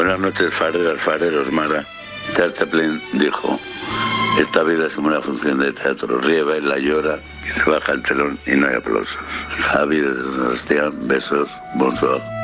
Buenas noches, fareros, Mara. Charles Chaplin dijo: esta vida es como una función de teatro, ríe, baila, llora, y se baja el telón y no hay aplausos. Javi desde San Sebastián, besos, bonsoir.